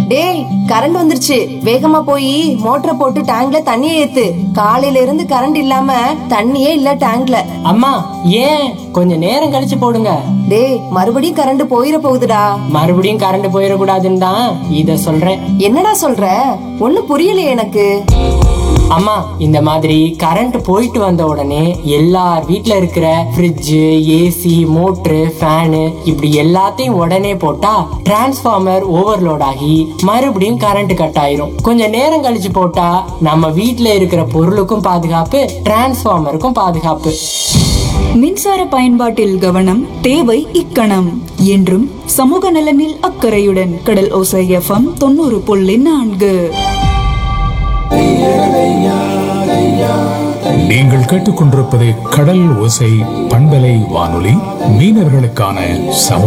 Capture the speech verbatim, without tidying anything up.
டேய் கரண்ட் வந்துருச்சு, வேகமா போய் மோட்டரை போட்டு டேங்க்ல தண்ணியை ஏத்து. காலையில இருந்து கரண்ட் இல்லாம தண்ணியே இல்ல டேங்க்ல. அம்மா ஏன் கொஞ்ச நேரம் கழிச்சு போடுங்க. டேய் மறுபடியும் கரண்ட் போயிட போகுதுடா. மறுபடியும் கரண்ட் போயிடக்கூடாதுன்னு தான் இத சொல்றேன். என்னடா சொல்ற? ஒண்ணும் புரியலையே எனக்கு. அம்மா இந்த மாதிரி கரண்ட் போயிட்டு வந்த உடனே எல்லார் வீட்ல இருக்கிற ஃப்ரிட்ஜ், ஏசி, மோட்டரு, ஃபேனு இப்படி எல்லாத்தையும் உடனே போட்டா டிரான்ஸ்ஃபார்மர் ஓவர்லோட் ஆகி மறுபடியும் கரண்ட் கட் ஆயிரும். கொஞ்ச நேரம் கழிச்சு போட்டா நம்ம வீட்ல இருக்கிற பொருளுக்கும் பாதுகாப்பு, டிரான்ஸ்ஃபார்மருக்கும் பாதுகாப்பு. மின்சார பயன்பாட்டில் கவனம் தேவை இக்கணம். என்றும் சமூக நலனில் அக்கறையுடன் கடல் ஓசை எஃப்எம் தொண்ணூறு புள்ளி நான்கு. நீங்கள் கேட்டுக்கொண்டிருப்பது கடல் ஓசை பண்பலை வானொலி, மீனவர்களுக்கான சமூக